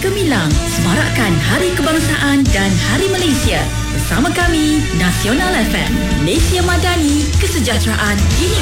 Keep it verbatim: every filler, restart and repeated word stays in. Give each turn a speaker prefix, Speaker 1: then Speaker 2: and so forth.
Speaker 1: Gemilang semarakkan Hari Kebangsaan dan Hari Malaysia. Bersama kami, Nasional F M, Malaysia Madani, Kesejahteraan Ini.